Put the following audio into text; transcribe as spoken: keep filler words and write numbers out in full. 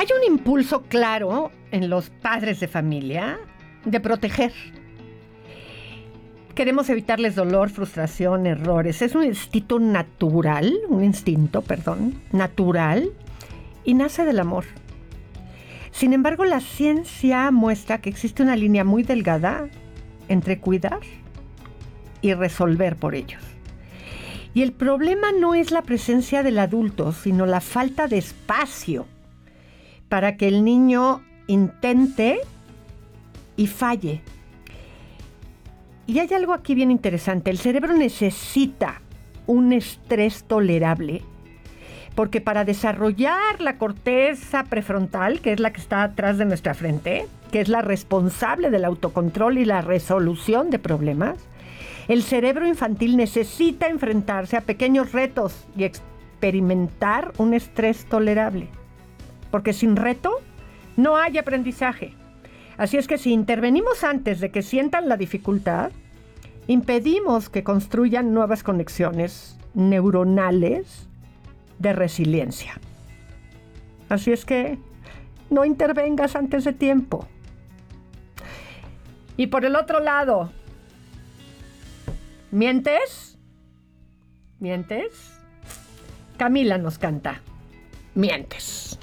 Hay un impulso claro en los padres de familia de proteger. Queremos evitarles dolor, frustración, errores. Es un instinto natural, un instinto, perdón, natural, y nace del amor. Sin embargo, la ciencia muestra que existe una línea muy delgada entre cuidar y resolver por ellos. Y el problema no es la presencia del adulto, sino la falta de espacio para que el niño intente y falle. Y hay algo aquí bien interesante. El cerebro necesita un estrés tolerable, porque para desarrollar la corteza prefrontal, que es la que está atrás de nuestra frente, que es la responsable del autocontrol y la resolución de problemas, el cerebro infantil necesita enfrentarse a pequeños retos y experimentar un estrés tolerable. Porque sin reto no hay aprendizaje. Así es que si intervenimos antes de que sientan la dificultad, impedimos que construyan nuevas conexiones neuronales de resiliencia. Así es que no intervengas antes de tiempo. Y por el otro lado, ¿mientes? ¿Mientes? Camila nos canta, mientes.